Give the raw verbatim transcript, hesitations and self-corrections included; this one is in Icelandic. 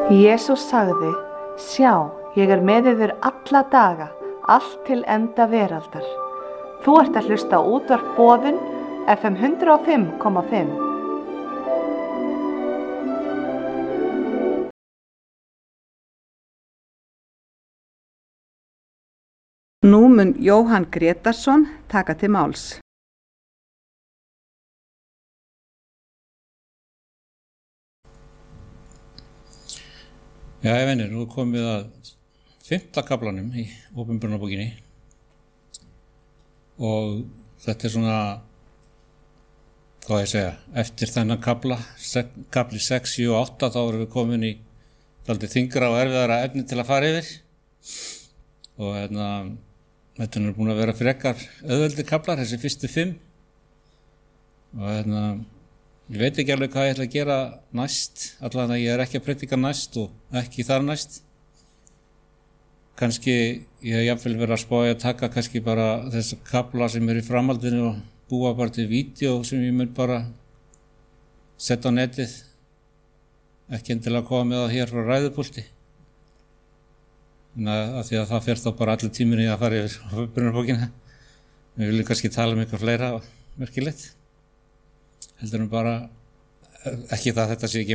Jesús sagði, sjá, ég er með yður alla daga, allt til enda veraldar. Þú ert að hlusta á útvarp Boðun, F M hundrað og fimm komma fimm. Nú mun Jóhann Grétarsson taka til máls. Já, ég venir, nú er komið að fimmta kaflanum í opinberunarbókinni og þetta er svona, hvað ég segja, eftir þennan kafla, kafli sex, sjö og átta, þá erum við komin í dálítið þyngra og erfiðara efni til að fara yfir og hérna, þetta er búin að vera frekar auðveldi kaflar, þessi fyrstu fimm og hérna, ég veit ekki alveg hvað ég ætla að gera næst, allavega ég er ekki að predika næst og ekki þar næst. Kannski ég hef jafnvel verið að spá að taka kannski bara þessa kafla sem er í framhaldinu og búa bara til vídeo sem ég mun bara setja á netið, ekki endilega koma með það hér frá ræðupúlti. Þannig að, að því að það fer þá bara allir tíminn í að fara yfir opinberunarbókina. Við viljum kannski tala um eitthvað fleira merkilegt. Heldur en bara, ekki það þetta sé ekki